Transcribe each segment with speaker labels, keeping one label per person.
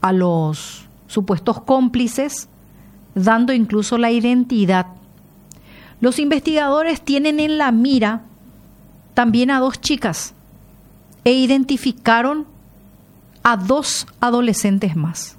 Speaker 1: a los supuestos cómplices, dando incluso la identidad. Los investigadores tienen en la mira también a 2 chicas e identificaron a 2 adolescentes más.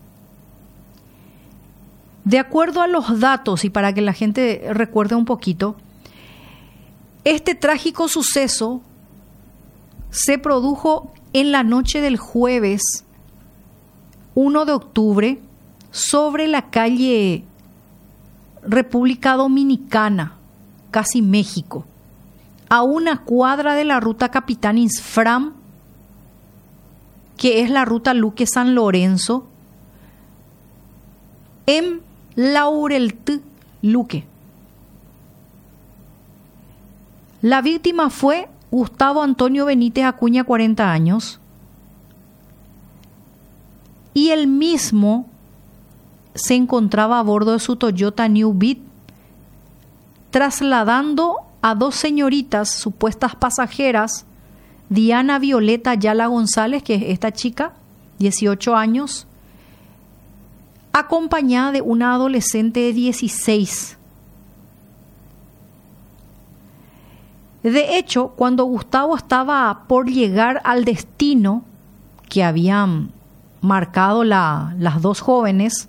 Speaker 1: De acuerdo a los datos, y para que la gente recuerde un poquito, este trágico suceso se produjo en la noche del jueves 1 de octubre sobre la calle República Dominicana, casi México, a una cuadra de la ruta Capitán Isfram, que es la ruta Luque-San Lorenzo, en Laureltí, Luque. La víctima fue Gustavo Antonio Benítez Acuña, 40 años, y él mismo se encontraba a bordo de su Toyota New Beat, trasladando a 2 señoritas, supuestas pasajeras, Diana Violeta Ayala González, que es esta chica, 18 años, acompañada de una adolescente de 16. De hecho, cuando Gustavo estaba por llegar al destino que habían marcado las 2 jóvenes,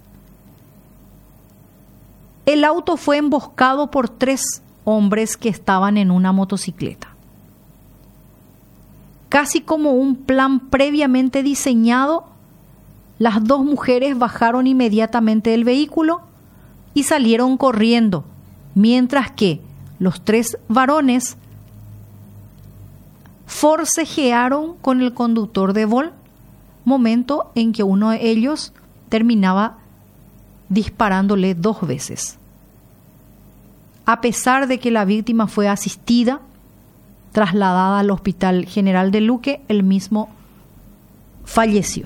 Speaker 1: el auto fue emboscado por 3 hombres que estaban en una motocicleta. Casi como un plan previamente diseñado, las 2 mujeres bajaron inmediatamente del vehículo y salieron corriendo, mientras que los 3 varones forcejearon con el conductor de Volt, momento en que uno de ellos terminaba disparándole 2 veces. A pesar de que la víctima fue asistida, trasladada al Hospital General de Luque, él mismo falleció.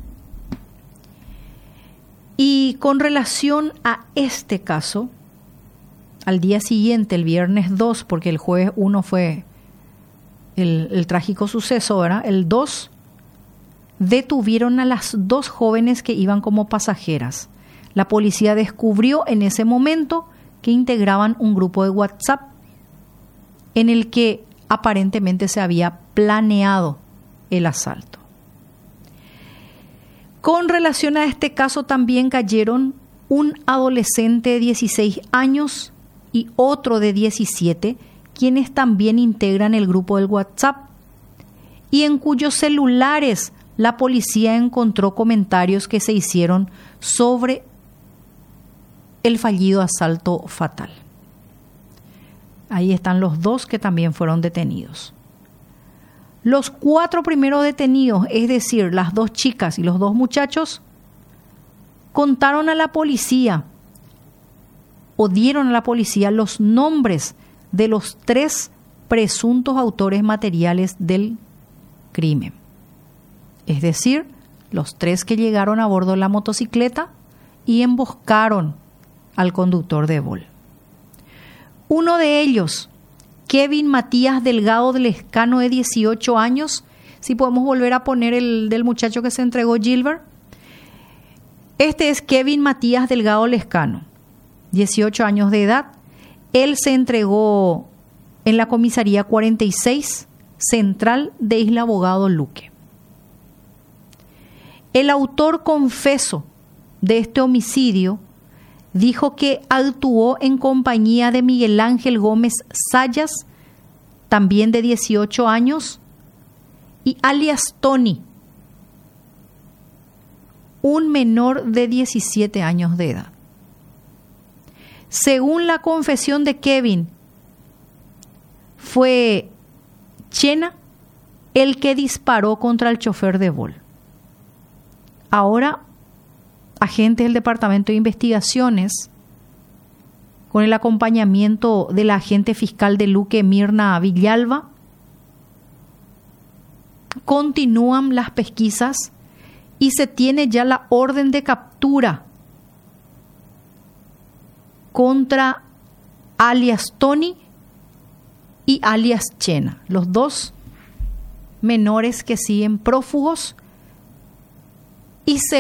Speaker 1: Y con relación a este caso, al día siguiente, el viernes 2, porque el jueves 1 fue el trágico suceso, ¿verdad? El 2, detuvieron a las 2 jóvenes que iban como pasajeras. La policía descubrió en ese momento que integraban un grupo de WhatsApp en el que aparentemente se había planeado el asalto. Con relación a este caso también cayeron un adolescente de 16 años y otro de 17, quienes también integran el grupo del WhatsApp, y en cuyos celulares la policía encontró comentarios que se hicieron sobre el fallido asalto fatal. Ahí están los 2 que también fueron detenidos. Los 4 primeros detenidos, es decir, las 2 chicas y los 2 muchachos, contaron a la policía o dieron a la policía los nombres de los 3 presuntos autores materiales del crimen. Es decir, los 3 que llegaron a bordo de la motocicleta y emboscaron al conductor de Volt. Uno de ellos, Kevin Matías Delgado Lescano, de 18 años. Si podemos volver a poner el del muchacho que se entregó, Gilbert. Este es Kevin Matías Delgado Lescano, 18 años de edad. Él se entregó en la comisaría 46 Central de Isla Abogado, Luque. El autor confeso de este homicidio dijo que actuó en compañía de Miguel Ángel Gómez Sayas, también de 18 años, y alias Tony, un menor de 17 años de edad. Según la confesión de Kevin, fue Chena el que disparó contra el chofer de Volt. Ahora, agentes del Departamento de Investigaciones, con el acompañamiento de la agente fiscal de Luque, Mirna Villalba, continúan las pesquisas y se tiene ya la orden de captura contra alias Tony y alias Chena, los 2 menores que siguen prófugos, y se